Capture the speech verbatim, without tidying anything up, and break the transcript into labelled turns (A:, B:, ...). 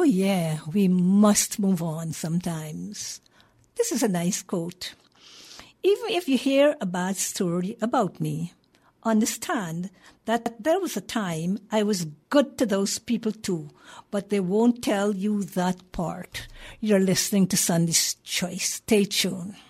A: yeah, we must move on sometimes. This is a nice quote. Even if you hear a bad story about me, understand that there was a time I was good to those people too, but they won't tell you that part. You're listening to Sunday's Choice. Stay tuned.